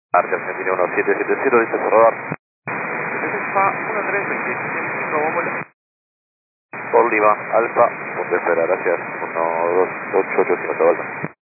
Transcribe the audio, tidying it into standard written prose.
Argentina 1770, dice Cerrador. Alfa 1325, bombola. Por Lima, Alfa, punto espera, gracias. 12885, Alfa.